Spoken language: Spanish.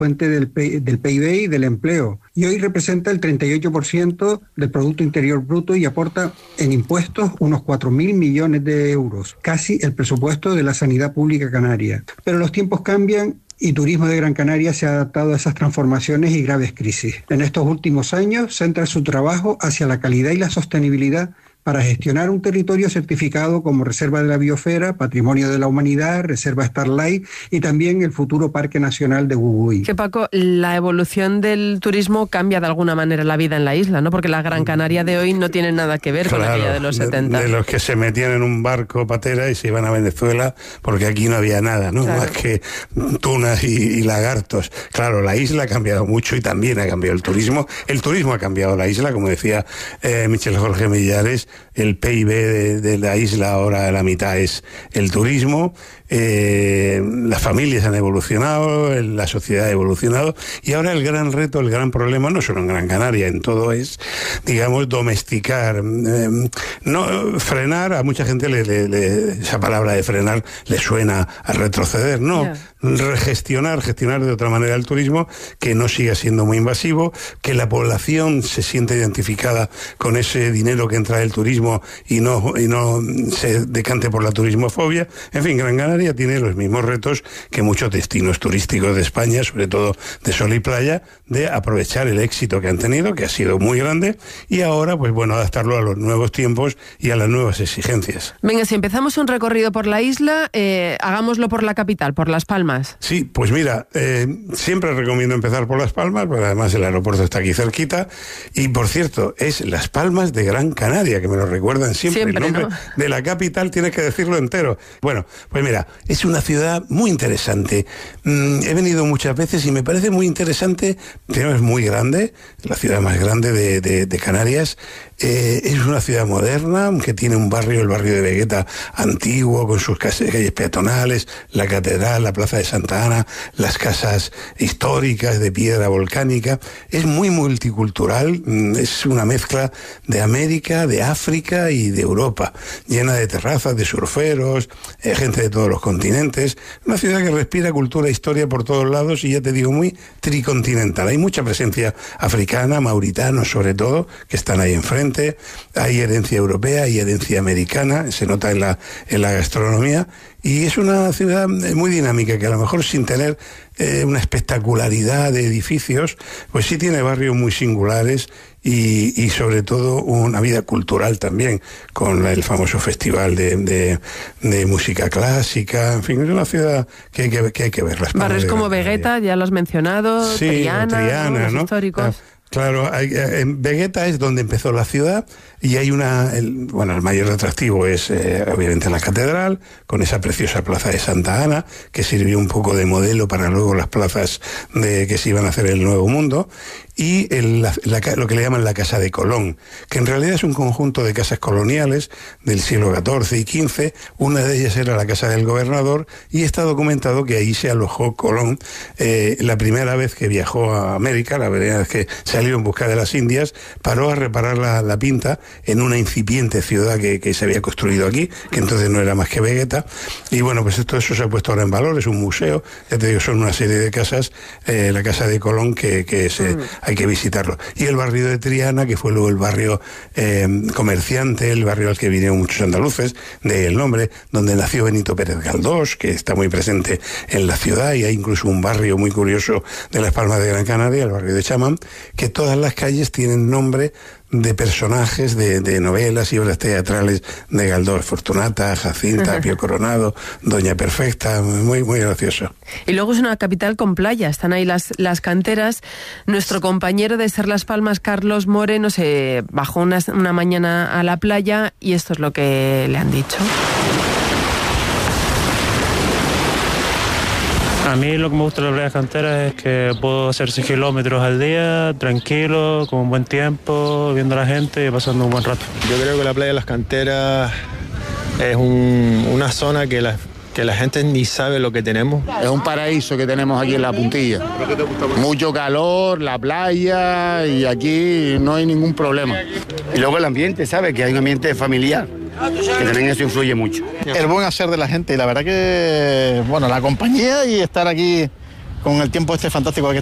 fuente del PIB y del empleo, y hoy representa el 38% del Producto Interior Bruto y aporta en impuestos unos 4.000 millones de euros, casi el presupuesto de la sanidad pública canaria. Pero los tiempos cambian y Turismo de Gran Canaria se ha adaptado a esas transformaciones y graves crisis. En estos últimos años centra su trabajo hacia la calidad y la sostenibilidad para gestionar un territorio certificado como Reserva de la Biosfera, Patrimonio de la Humanidad, Reserva Starlight y también el futuro Parque Nacional de Gugui. Que Paco, la evolución del turismo cambia de alguna manera la vida en la isla, ¿no? Porque la Gran Canaria de hoy no tiene nada que ver con aquella de los 70. De los que se metían en un barco patera y se iban a Venezuela porque aquí no había nada, ¿no? Claro. Más que tunas y lagartos. Claro, la isla ha cambiado mucho y también ha cambiado el turismo. El turismo ha cambiado la isla, como decía Michel Jorge Millares. El PIB de la isla ahora la mitad es el turismo. Las familias han evolucionado, la sociedad ha evolucionado y ahora el gran reto, el gran problema, no solo en Gran Canaria, en todo es, digamos, domesticar, no frenar. A mucha gente esa palabra de frenar le suena a retroceder, no. Gestionar de otra manera el turismo, que no siga siendo muy invasivo, que la población se sienta identificada con ese dinero que entra del turismo y no se decante por la turismofobia. En fin, Gran Canaria tiene los mismos retos que muchos destinos turísticos de España, sobre todo de sol y playa, de aprovechar el éxito que han tenido, que ha sido muy grande, y ahora, pues bueno, adaptarlo a los nuevos tiempos y a las nuevas exigencias. Venga, si empezamos un recorrido por la isla, hagámoslo por la capital, por Las Palmas. Sí, pues mira, siempre recomiendo empezar por Las Palmas, porque además el aeropuerto está aquí cerquita, y por cierto, es Las Palmas de Gran Canaria, que me lo recuerdan siempre. El nombre, ¿no?, de la capital tienes que decirlo entero. Bueno, pues mira, es una ciudad muy interesante. He venido muchas veces y me parece muy interesante. Primero, es muy grande, la ciudad más grande de Canarias. Es una ciudad moderna que tiene un barrio, el barrio de Vegueta antiguo, con sus calles peatonales, la catedral, la plaza de Santa Ana, las casas históricas de piedra volcánica. Es muy multicultural, es una mezcla de América, de África y de Europa, llena de terrazas, de surferos, gente de todos los continentes. Una ciudad que respira cultura e historia por todos lados y, ya te digo, muy tricontinental. Hay mucha presencia africana, mauritanos sobre todo, que están ahí enfrente. Hay herencia europea, hay herencia americana, se nota en la gastronomía, y es una ciudad muy dinámica que a lo mejor sin tener una espectacularidad de edificios, pues sí tiene barrios muy singulares y sobre todo una vida cultural también, con el famoso festival de música clásica. En fin, es una ciudad que hay que ver. Barrios como Vegueta, ya lo has mencionado, sí, Triana, ¿no? Los históricos. Claro, en Vegueta es donde empezó la ciudad y hay el mayor atractivo es obviamente la catedral, con esa preciosa plaza de Santa Ana, que sirvió un poco de modelo para luego las plazas que se iban a hacer en el Nuevo Mundo, y lo que le llaman la Casa de Colón, que en realidad es un conjunto de casas coloniales del siglo XIV y XV. Una de ellas era la Casa del Gobernador, y está documentado que ahí se alojó Colón la primera vez que viajó a América, la primera vez que salió en busca de las Indias, paró a reparar la pinta en una incipiente ciudad que se había construido aquí, que entonces no era más que Vegueta. Y bueno, pues todo eso se ha puesto ahora en valor, es un museo, ya te digo, son una serie de casas, la Casa de Colón, hay que visitarlo. Y el barrio de Triana, que fue luego el barrio comerciante, el barrio al que vinieron muchos andaluces, de el nombre, donde nació Benito Pérez Galdós, que está muy presente en la ciudad, y hay incluso un barrio muy curioso de Las Palmas de Gran Canaria, el barrio de Chamán, que todas las calles tienen nombre de personajes de novelas y obras teatrales de Galdós: Fortunata, Jacinta, Pío Coronado, Doña Perfecta. Muy, muy gracioso. Y luego es una capital con playa, están ahí las canteras. Nuestro compañero de Ser Las Palmas, Carlos Moreno, se bajó una mañana a la playa y esto es lo que le han dicho. A mí lo que me gusta de las playas canteras es que puedo hacer 6 kilómetros al día, tranquilo, con un buen tiempo, viendo a la gente y pasando un buen rato. Yo creo que la playa de las canteras es una zona que la gente ni sabe lo que tenemos. Es un paraíso que tenemos aquí en la puntilla. ¿Por qué te gusta mucho? Mucho calor, la playa, y aquí no hay ningún problema. Y luego el ambiente, ¿sabes? Que hay un ambiente familiar, que también eso influye mucho. El buen hacer de la gente, y la verdad que, bueno, la compañía y estar aquí con el tiempo este fantástico que